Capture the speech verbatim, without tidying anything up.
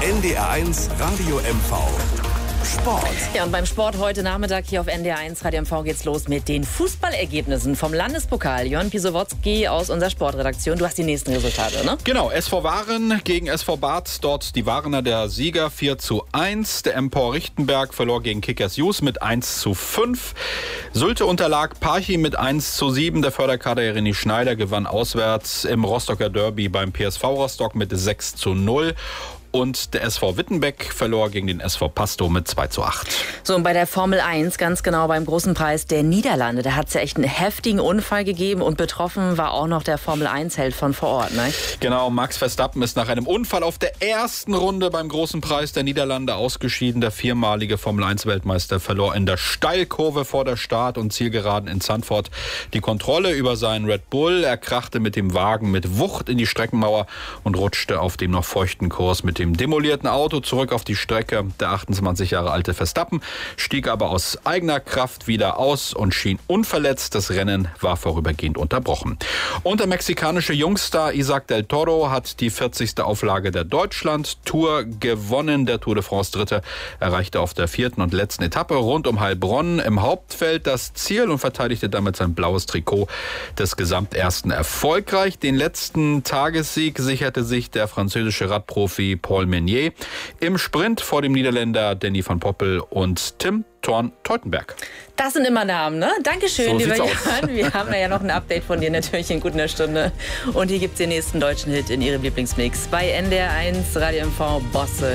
N D R eins Radio M V Sport. Ja, und beim Sport heute Nachmittag hier auf N D R eins Radio M V geht's los mit den Fußballergebnissen vom Landespokal. Jörn Pisowotzki aus unserer Sportredaktion. Du hast die nächsten Resultate, ne? Genau, S V Waren gegen S V Bad. Dort die Warener der Sieger vier zu eins. Der M P O Richtenberg verlor gegen Kickers Jus mit eins zu fünf. Sylte unterlag Parchim mit eins zu sieben. Der Förderkader René Schneider gewann auswärts im Rostocker Derby beim P S V Rostock mit sechs zu null. Und der S V Wittenbeck verlor gegen den S V Pasto mit zwei zu acht. So, und bei der Formel eins, ganz genau beim großen Preis der Niederlande, da hat es ja echt einen heftigen Unfall gegeben und betroffen war auch noch der Formel eins Held von vor Ort, ne? Genau, Max Verstappen ist nach einem Unfall auf der ersten Runde beim großen Preis der Niederlande ausgeschieden. Der viermalige Formel eins Weltmeister verlor in der Steilkurve vor der Start- und Zielgeraden in Zandvoort die Kontrolle über seinen Red Bull. Er krachte mit dem Wagen mit Wucht in die Streckenmauer und rutschte auf dem noch feuchten Kurs mit dem demolierten Auto zurück auf die Strecke. Der achtundzwanzig Jahre alte Verstappen stieg aber aus eigener Kraft wieder aus und schien unverletzt. Das Rennen war vorübergehend unterbrochen. Und der mexikanische Jungstar Isaac del Toro hat die vierzigste Auflage der Deutschland-Tour gewonnen. Der Tour de France Dritte erreichte auf der vierten und letzten Etappe rund um Heilbronn im Hauptfeld das Ziel und verteidigte damit sein blaues Trikot des Gesamtersten erfolgreich. Den letzten Tagessieg sicherte sich der französische Radprofi Paul Meunier im Sprint vor dem Niederländer Danny van Poppel und Tim Thorn-Teutenberg. Das sind immer Namen, ne? Dankeschön, so lieber Jan. Wir haben ja noch ein Update von dir natürlich in gut einer Stunde. Und hier gibt's den nächsten deutschen Hit in Ihrem Lieblingsmix bei N D R eins Radio M V Bosse.